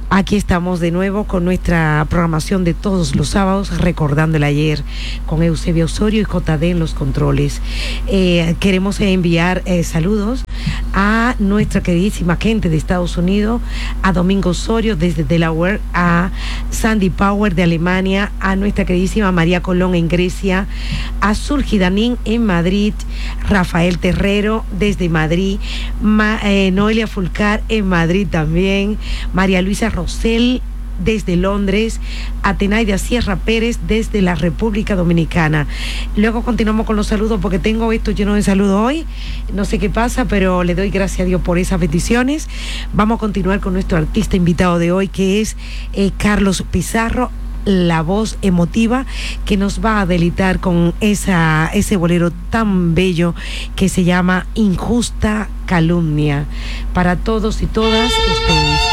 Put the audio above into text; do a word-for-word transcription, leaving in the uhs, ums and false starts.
Aquí estamos de nuevo con nuestra programación de todos los sábados, recordando el ayer con Eusebio Osorio y J D en los controles. Eh, queremos enviar eh, saludos a nuestra queridísima gente de Estados Unidos, a Domingo Osorio desde Delaware, a Sandy Power de Alemania, a nuestra queridísima María Colón en Grecia, a Surgi Danín en Madrid, Rafael Terrero desde Madrid, Ma, eh, Noelia Fulcar en Madrid también, María Luisa Rosell desde Londres, Atenaida Sierra Pérez desde la República Dominicana. Luego continuamos con los saludos porque tengo esto lleno de saludos hoy, no sé qué pasa, pero le doy gracias a Dios por esas peticiones. Vamos a continuar con nuestro artista invitado de hoy, que es eh, Carlos Pizarro, la voz emotiva que nos va a deleitar con esa, ese bolero tan bello que se llama Injusta Calumnia. Para todos y todas ustedes.